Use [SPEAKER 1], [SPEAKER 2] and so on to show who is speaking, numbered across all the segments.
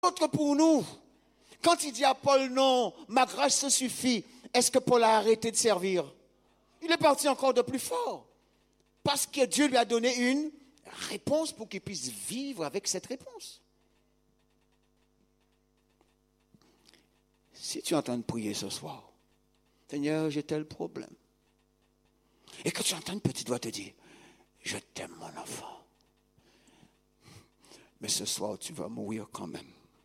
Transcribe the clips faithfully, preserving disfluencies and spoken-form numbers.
[SPEAKER 1] autre pour nous. Quand il dit à Paul, non, ma grâce te suffit, est-ce que Paul a arrêté de servir? Il est parti encore de plus fort. Parce que Dieu lui a donné une réponse pour qu'il puisse vivre avec cette réponse. Si tu es en train de prier ce soir, Seigneur, j'ai tel problème. Et que tu entends une petite voix te dire, je t'aime mon enfant. Mais ce soir, tu vas mourir quand même.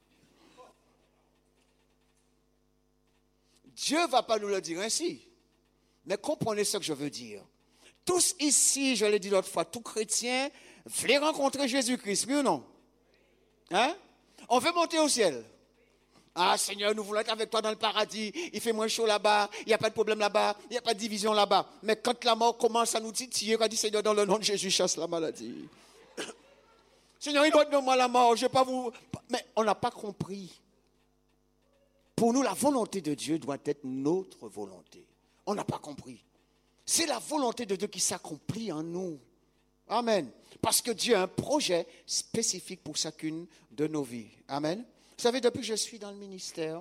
[SPEAKER 1] Dieu ne va pas nous le dire ainsi. Mais comprenez ce que je veux dire. Tous ici, je l'ai dit l'autre fois, tout chrétien voulait rencontrer Jésus-Christ, oui ou non? Hein? On veut monter au ciel. Ah Seigneur, nous voulons être avec toi dans le paradis. Il fait moins chaud là-bas, il n'y a pas de problème là-bas, il n'y a pas de division là-bas. Mais quand la mort commence à nous titiller, on dit Seigneur, dans le nom de Jésus, chasse la maladie. Seigneur, il doit de moi la mort, je ne vais pas vous... Mais on n'a pas compris. Pour nous, la volonté de Dieu doit être notre volonté. On n'a pas compris. C'est la volonté de Dieu qui s'accomplit en nous. Amen. Parce que Dieu a un projet spécifique pour chacune de nos vies. Amen. Vous savez, depuis que je suis dans le ministère,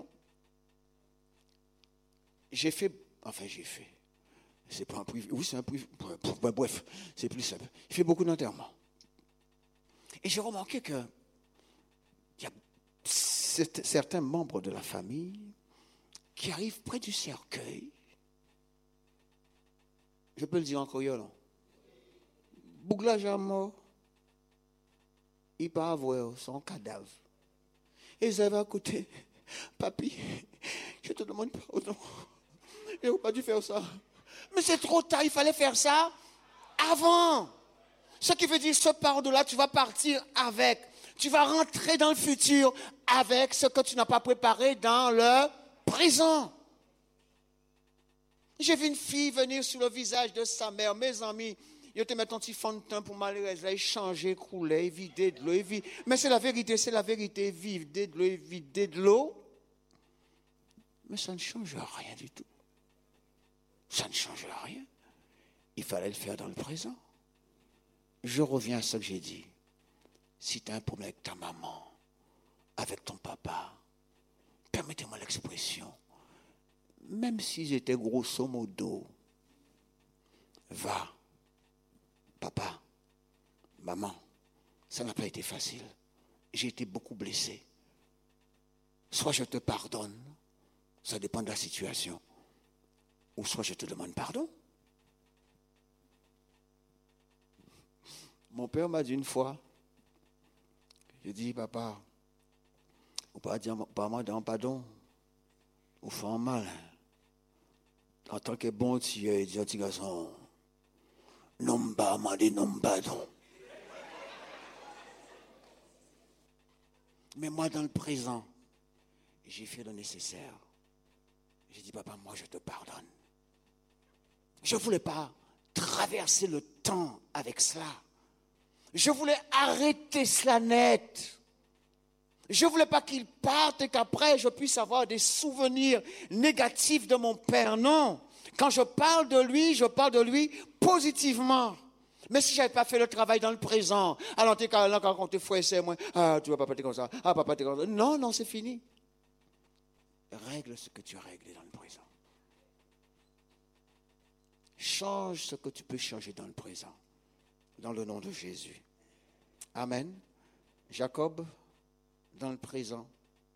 [SPEAKER 1] j'ai fait, enfin j'ai fait, c'est pas un privé, oui c'est un privé, bref, c'est plus simple. J'ai fait beaucoup d'enterrements. Et j'ai remarqué que il y a certains membres de la famille qui arrivent près du cercueil. Je peux le dire en créole. Bouglage à mort, il part avoir son cadavre. Et ça va coûter, papy, je te demande pardon. Je n'aurais pas dû faire ça. Mais c'est trop tard, il fallait faire ça avant. Ce qui veut dire, ce pardon-là, tu vas partir avec. Tu vas rentrer dans le futur avec ce que tu n'as pas préparé dans le présent. J'ai vu une fille venir sur le visage de sa mère, mes amis. Il te met ton petit fond de teint pour malheureuse, là, il changeait, coulait, vider de l'eau, vider. Mais c'est la vérité, c'est la vérité, vider de l'eau, vider de l'eau. Mais ça ne change rien du tout. Ça ne change rien. Il fallait le faire dans le présent. Je reviens à ce que j'ai dit. Si tu as un problème avec ta maman, avec ton papa, permettez-moi l'expression, même s'ils étaient grosso modo, va. Papa, maman, ça n'a pas été facile. J'ai été beaucoup blessé. Soit je te pardonne, ça dépend de la situation, ou soit je te demande pardon. Mon père m'a dit une fois, je dis, papa, ou pas dire, pas moi dans pardon, ou faire mal. En tant que bon Dieu, il dit, petit garçon, non pas, m'a dit non pardon. Mais moi, dans le présent, j'ai fait le nécessaire. J'ai dit, papa, moi, je te pardonne. Je ne voulais pas traverser le temps avec cela. Je voulais arrêter cela net. Je ne voulais pas qu'il parte et qu'après, je puisse avoir des souvenirs négatifs de mon père. Non. Quand je parle de lui, je parle de lui positivement. Mais si je n'avais pas fait le travail dans le présent, alors tu quand on te fouette, moi, ah, tu vas pas partir comme ça, ah, papa, t'es comme ça. Non, non, c'est fini. Règle ce que tu as réglé dans le présent. Change ce que tu peux changer dans le présent. Dans le nom de Jésus. Amen. Jacob, dans le présent.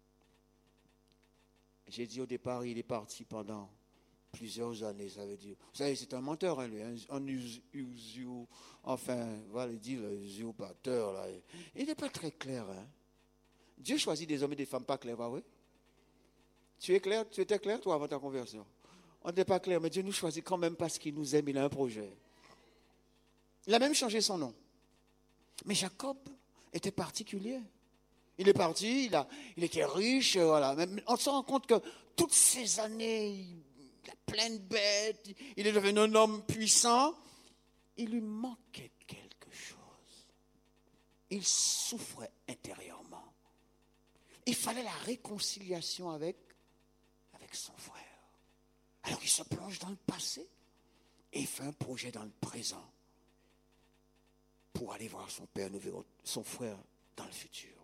[SPEAKER 1] J'ai dit au départ, il est parti pendant plusieurs années, ça veut dire. Vous savez, c'est un menteur, hein, lui. Un usio, enfin, voilà, il dit le usurpateur, là. Il n'est pas très clair, hein. Dieu choisit des hommes et des femmes pas clairs, pas vrai? Tu es clair, tu étais clair, toi, avant ta conversion? On n'était pas clair, mais Dieu nous choisit quand même parce qu'il nous aime, il a un projet. Il a même changé son nom. Mais Jacob était particulier. Il est parti, il, a, il était riche, voilà. Mais on se rend compte que toutes ces années, il a plein de bêtes, il est devenu un homme puissant. Il lui manquait quelque chose. Il souffrait intérieurement. Il fallait la réconciliation avec, avec son frère. Alors il se plonge dans le passé et il fait un projet dans le présent pour aller voir son père, son frère dans le futur.